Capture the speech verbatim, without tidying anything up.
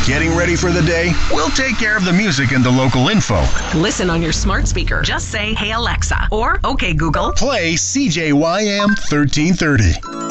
Getting ready for the day? We'll take care of the music and the local info. Listen on your smart speaker. Just say, "Hey Alexa," or "Okay Google." Play C J Y M thirteen thirty.